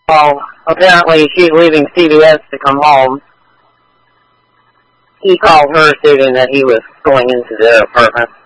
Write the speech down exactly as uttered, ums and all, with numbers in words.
Well, apparently she's leaving C V S to come home. He called her stating that he was going into their apartment.